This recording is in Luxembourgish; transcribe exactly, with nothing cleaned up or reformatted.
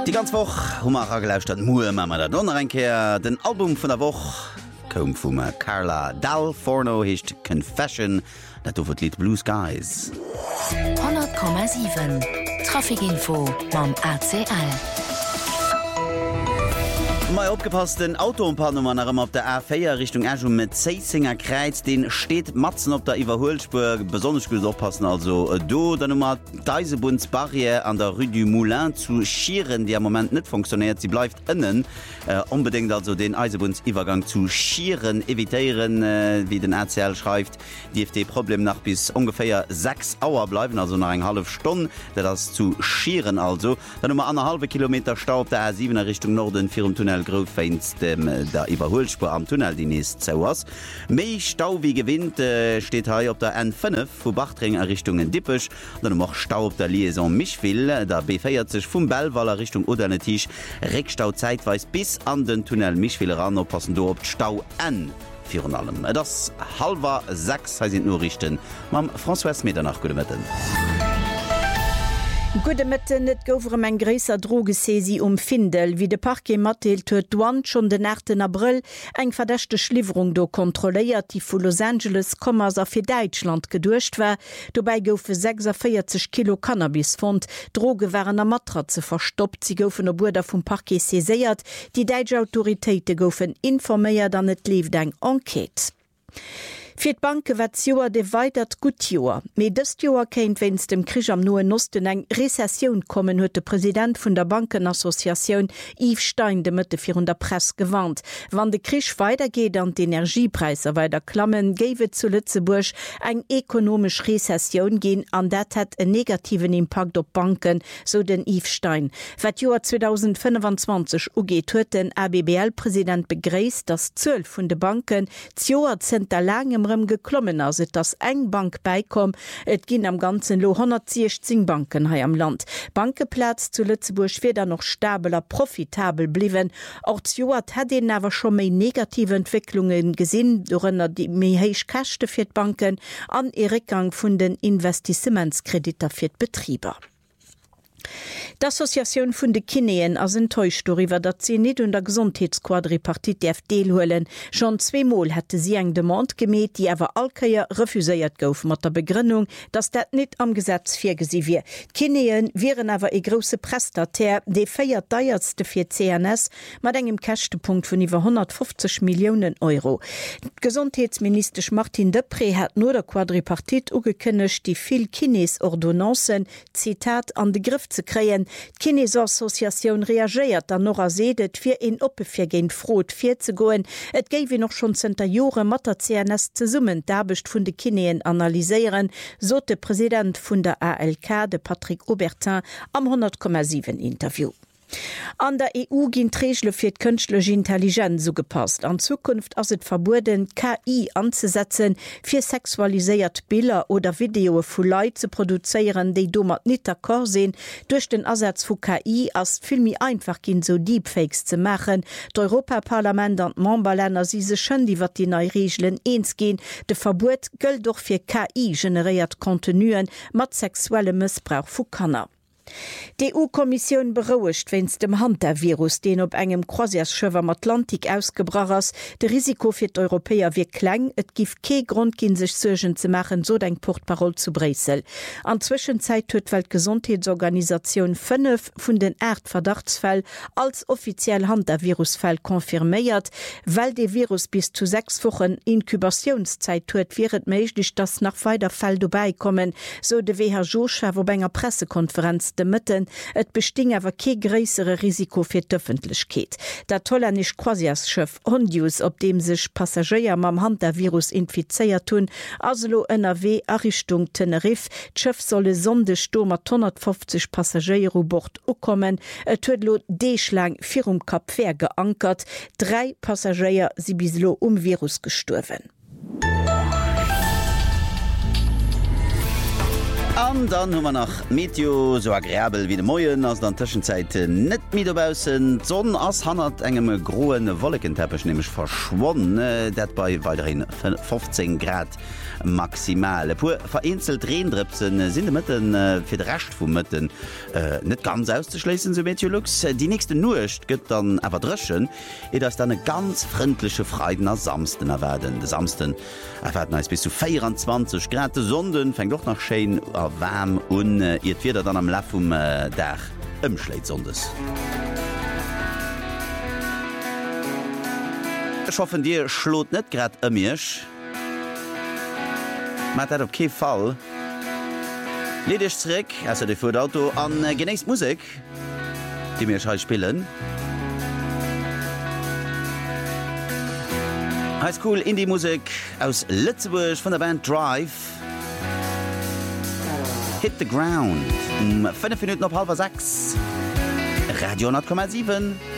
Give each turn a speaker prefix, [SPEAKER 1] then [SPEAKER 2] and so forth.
[SPEAKER 1] Die ganz Woche Hummer gelauscht hat Mue Mama der Donnerrenkeer den Album von der Woche kom vum Carla Dal Forno hecht Confession, dat over Lied Blue Skies.
[SPEAKER 2] hundert Komma sieben Trafikinfo beim A C L.
[SPEAKER 1] Mei opgepasst den Autoumpanummer op der A vier Richtung Äjum mit Zeisinger Kreiz, den steht Matzen op der Iwerholspur besonders gut oppassen, also do der Nummer Deisebundsbarriere an der Rue du Moulin zu schieren, die am Moment net funktioniert. Sie bleibt innen äh, unbedingt also den Eisebundsivergang zu schieren, evitieren, äh, wie den R C L schreibt, die F D-Problem nach bis ungefähr sechs Auer bleiben, also nach eine halbe Stunde, das zu schieren also. Dann Nummer anderthalb Kilometer Stau auf der A sieben Richtung Norden, vier im Tunnel Grofeinst dem der Iwerholspur am Tunnel die nächst zo ass. Méi Stau wie gewinnt äh, steht hier op der N fünf vu Bachtring in Richtung Dippech, dann noch Stau op der Liaison Michwil, der B feiert sich vum Bellwaller Richtung Odernetisch, Reckstau zeitweis bis an den Tunnel Michwil ran, oppassen do op Stau N. Für allem. Das halber sechs sind nur richten. Mam François Meter nach Gudemetten.
[SPEAKER 3] Gude Mette net goufrem eng gréser Drogesesi um Findel, wie de Parke Mattel huet Douan schon den achten April eng verdächte Schliverung do kontroléiert, die vu Los Angeles Kommers a fir Deitschland gedurcht war. Dobei goufe sechsundvierzig Kilo Cannabis fond. Droge waren am Matratze verstoppt. Sie goufen op Burder vum Parke seséiert. Die Deitsche Autoritéite goufen informéiert an et lief eng Enquete. Für die Banken wird Joa de weitert gut Joa. Mit das Joa kennt, wenn es dem Krieg am Neuen Osten eine Rezession kommen, hat der Präsident von der Bankenassoziation Yves Stein de Mitte für der Presse gewarnt. Wenn der Krieg weitergeht und die Energiepreise weiter klammen, gäbe zu Lützeburg eine ökonomische Rezession gehen, und das hat einen negativen Impact auf Banken, so den Yves Stein. Was Joa zwanzig fünfundzwanzig ugeht, hat den A B B L-Präsident begrüßt, dass zwölf von den Banken das Joa sind da langem geklommen as das eng Bank beikom, et ginn am ganzen lo hundertsechzig Banken hai am Land. Bankeplatz zu Lützeburg feder noch stabiler profitabel bliwen. Auch Joat hat den awer schon méi negative Entwicklungen gesinn, dorënner die méi heich Kächte fir Banken an e Rückgang vun den Investissementskrediter fir Betrieber. D'Assoziation vun de Kineen as enttäuscht darüber, dat sie net un der Gesundheitsquadripartit der F D hoelen. Schon zweimal hätte sie eng Demand gemäht, die awer alkeier refuséiert gouf mat der Begründung, dass dat net am Gesetz firgesi wie. Kineen wären awer e grosse Prestataire, de feiert deiertste fir C N S mat engem Kächtepunkt vun iwwer hundertfünfzig Millionen Euro. Gesundheitsminister Martin Depré hat nur der Quadripartit ugekënnecht, die viel Kines-Ordonnancen, Zitat, an de Griff zu kreen. Kineassoziation reagiert an noch sedet fir en oppefir géint Frot fir ze goen. Et géiwe noch schon zenter Jore mat der C N S ze summen dabecht vun de Kineen analyseieren, so de Präsident vun der A L K, de Patrick Aubertin, am hundert Komma sieben Interview. An der E U ginn d'Regle fir d'künstlege Intelligenz so gepasst. An Zukunft ass et verboden, K I anzusetzen, fir sexualiséiert Bilder oder Videoe vu Leiit ze produzéieren, déi dommer net d'accord sinn. Durch den Ersatz vu K I ass filmi einfach ginn so Deepfakes ze machen. D'Europaparlament an d'Memberlänner si se schën iwwer die neii Regelen eens gin. De Verbot gëll doch fir K I generéiert Kontinuen mat sexuelle Missbrauch vu Kanner. Die E U-Kommission berouecht wenns dem Hunter-Virus, den op engem Croisièreschëwer am Atlantik ausgebracht ass, de Risiko fir d'Europäer wie kleng, et gif kee Grund ginn sech Sorgen ze machen, so deng Portparol zu Bresel. An Zwischenzeit huet Weltgesundheitsorganisation fünf vun den acht Verdachtsfäll als offiziell Hunter-Virusfall konfirméiert, weil de Virus bis zu sechs Wochen Inkubationszeit huet, wäret méiglich, dass nach weiter Fall vorbeikommen, so de W H O wo enger Pressekonferenz de Mitten, et besting awer ke gräisere Risiko fir d'Öffentlichkeit. Der tollenisch Croisièreschëff Hondius, op dem sech Passagier mam Hunter-Virus infizeiert tun, aslo N R W a Richtung Tenerife. D'Schëff solle sonde Stomer hundertfünfzig Passagier u Bord ukommen. Et huet lo Deeschlang fir um Kap Vert geankert. Drei Passagier si bislo um Virus gestorven.
[SPEAKER 1] An dann hummer nach Meteo so agréabel wie de Moien ass der Tëschenzeit net mitbausen Sonnen ass hannert engem groen Wolkenteppech nämlich verschwonnen, dat bei weiterhin fünfzehn Grad maximal. Pu vereinzelt Reendripsen sind de Mëtten äh, fir d'recht vu Mëtten äh, net ganz auszuschleessen so Meteorlux. Die nächste Nucht gëtt dann awer dreschen, et ass dann e ganz frindliche Freiden as Samsten erwerden. De Samsten erwerden als bis zu vierundzwanzig Grad. De Sonden fängt doch nach Schein a warm un äh, ihr wieder dann am Lauf um äh, Dach ëmschläit sondes. Ich hoffe, dir schlot net grad ëmmirsch. Mat dat op ke Fall. Ledig zurück, also de vor Auto an äh, genéist Musik, die mir schall spielen. Highschool Indie-Musik aus Lützeburg von der Band Drive. Hit the Ground. Um fünf Minuten auf halb sechs. Radio null Komma sieben.